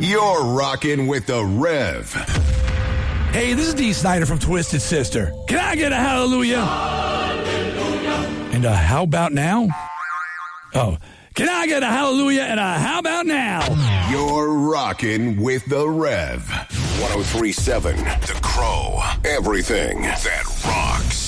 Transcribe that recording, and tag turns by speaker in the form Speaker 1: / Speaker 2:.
Speaker 1: You're rocking with the Rev.
Speaker 2: Hey, this is Dee Snider from Twisted Sister. Can I get a hallelujah? Hallelujah. And a how about now? Oh, can I get a hallelujah and a how about now?
Speaker 1: You're rocking with the Rev. 103.7 The Crow. Everything that rocks.